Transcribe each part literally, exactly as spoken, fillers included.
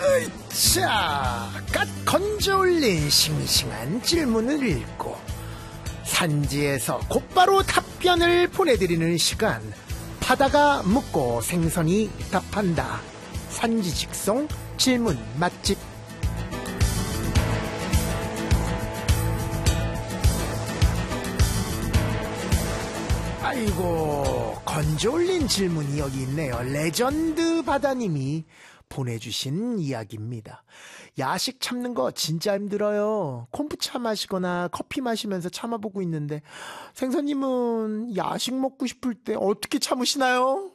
자, 갓 건져 올린 싱싱한 질문을 읽고 산지에서 곧바로 답변을 보내드리는 시간, 바다가 묻고 생선이 답한다. 산지 직송 질문 맛집. 아이고, 건져 올린 질문이 여기 있네요. 레전드 바다님이 보내주신 이야기입니다. 야식 참는 거 진짜 힘들어요. 콤부차 마시거나 커피 마시면서 참아보고 있는데, 생선님은 야식 먹고 싶을 때 어떻게 참으시나요?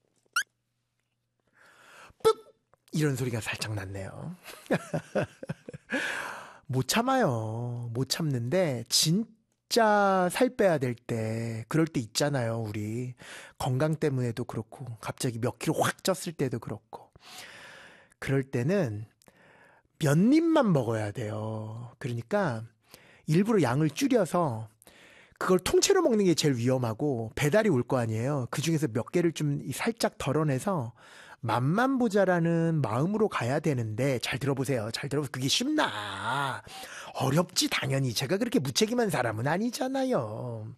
ปึ๊! 이런 소리가 살짝 났네요. 못 참아요. 못 참는데 진짜 살 빼야 될 때, 그럴 때 있잖아요. 우리 건강 때문에도 그렇고, 갑자기 몇 킬로 확 쪘을 때도 그렇고, 그럴 때는 몇 입만 먹어야 돼요. 그러니까 일부러 양을 줄여서 그걸 통째로 먹는 게 제일 위험하고, 배달이 올 거 아니에요. 그 중에서 몇 개를 좀 살짝 덜어내서 맛만 보자라는 마음으로 가야 되는데, 잘 들어보세요. 잘 들어보세요. 그게 쉽나? 어렵지, 당연히. 제가 그렇게 무책임한 사람은 아니잖아요.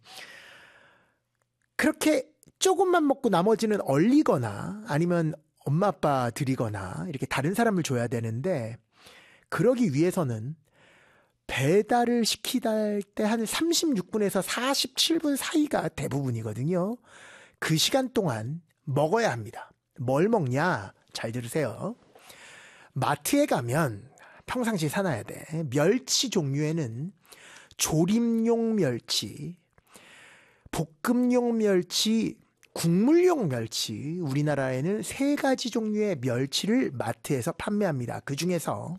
그렇게 조금만 먹고 나머지는 얼리거나 아니면 엄마 아빠 드리거나 이렇게 다른 사람을 줘야 되는데, 그러기 위해서는 배달을 시키다 할 때 한 삼십육 분에서 사십칠 분 사이가 대부분이거든요. 그 시간 동안 먹어야 합니다. 뭘 먹냐? 잘 들으세요. 마트에 가면 평상시에 사놔야 돼. 멸치 종류에는 조림용 멸치, 볶음용 멸치, 국물용 멸치, 우리나라에는 세 가지 종류의 멸치를 마트에서 판매합니다. 그 중에서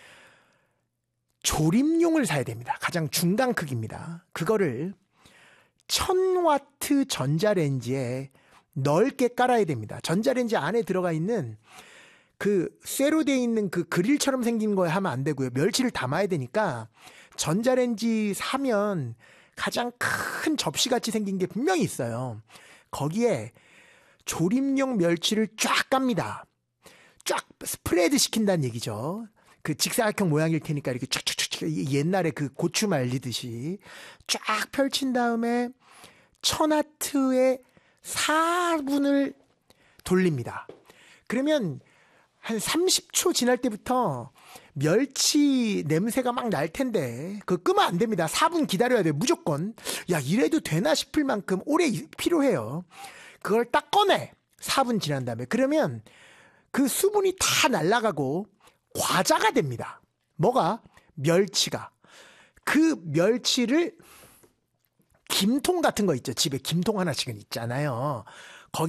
조림용을 사야 됩니다. 가장 중간 크기입니다. 그거를 천 와트 전자레인지에 넓게 깔아야 됩니다. 전자레인지 안에 들어가 있는 그 쇠로 되어 있는 그 그릴처럼 생긴 거에 하면 안 되고요. 멸치를 담아야 되니까 전자레인지 사면 가장 큰 접시같이 생긴 게 분명히 있어요. 거기에 조림용 멸치를 쫙 깝니다. 쫙 스프레드 시킨다는 얘기죠. 그 직사각형 모양일 테니까 이렇게 쫙쫙쫙, 옛날에 그 고추 말리듯이 쫙 펼친 다음에 천 와트에 사 분을 돌립니다. 그러면 한 삼십 초 지날 때부터 멸치 냄새가 막 날 텐데, 그거 끄면 안 됩니다. 사 분 기다려야 돼요. 무조건. 야, 이래도 되나 싶을 만큼 오래 필요해요. 그걸 딱 꺼내. 사 분 지난 다음에. 그러면 그 수분이 다 날아가고 과자가 됩니다. 뭐가? 멸치가. 그 멸치를, 김통 같은 거 있죠. 집에 김통 하나씩은 있잖아요.